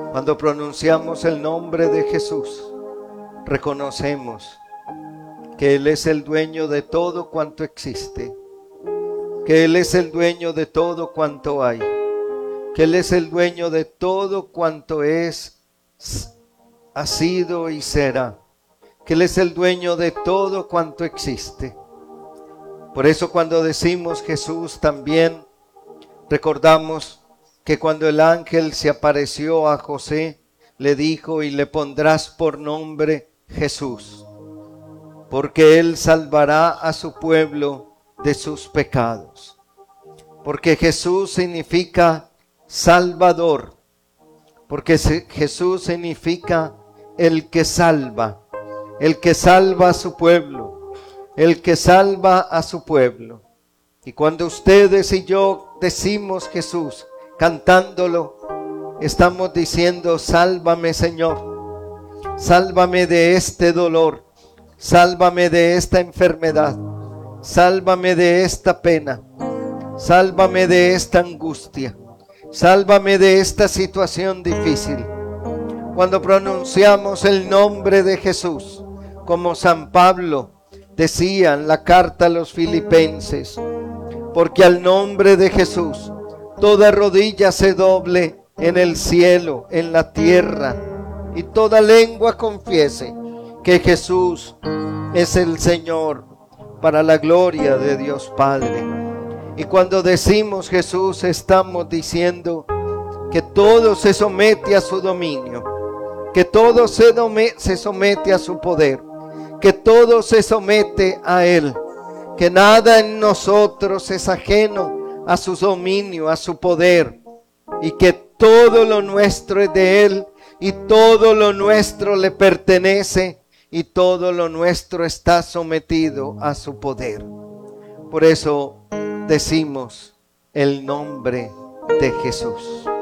Cuando pronunciamos el nombre de Jesús, reconocemos que Él es el dueño de todo cuanto existe, que Él es el dueño de todo cuanto hay, que Él es el dueño de todo cuanto es, ha sido y será, que Él es el dueño de todo cuanto existe. Por eso cuando decimos Jesús también recordamos que cuando el ángel se apareció a José, le dijo: y le pondrás por nombre Jesús, porque Él salvará a su pueblo de sus pecados. Porque Jesús significa Salvador, porque Jesús significa el que salva a su pueblo, el que salva a su pueblo. Y cuando ustedes y yo decimos Jesús, cantándolo, estamos diciendo: sálvame, Señor, sálvame de este dolor, sálvame de esta enfermedad, sálvame de esta pena, sálvame de esta angustia, sálvame de esta situación difícil. Cuando pronunciamos el nombre de Jesús, como San Pablo decía en la carta a los Filipenses: porque al nombre de Jesús toda rodilla se doble en el cielo, en la tierra, y toda lengua confiese que Jesús es el Señor, para la gloria de Dios Padre. Y cuando decimos Jesús, estamos diciendo que todo se somete a su dominio, que todo se somete a su poder, que todo se somete a Él, que nada en nosotros es ajeno a su dominio, a su poder, y que todo lo nuestro es de Él, y todo lo nuestro le pertenece, y todo lo nuestro está sometido a su poder. Por eso decimos el nombre de Jesús.